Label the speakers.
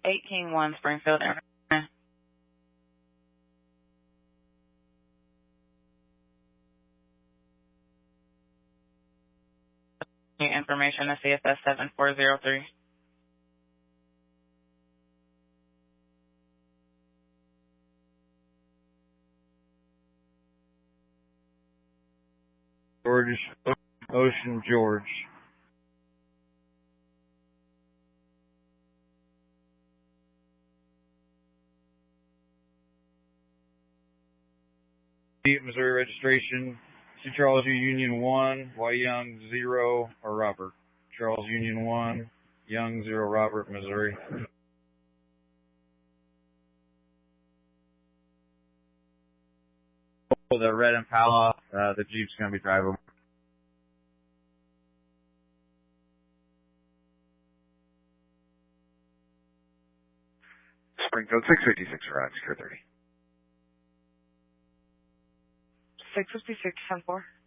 Speaker 1: 181 Springfield. Information at CSS 7403.
Speaker 2: Ocean George. Missouri registration, C. Charles U. Union 1, Y. Young 0, or Robert. Charles Union 1, Young 0, Robert, Missouri. The red Impala, the Jeep's going to be driving.
Speaker 3: Springfield 656 around Secure 30.
Speaker 1: 656, 10-4.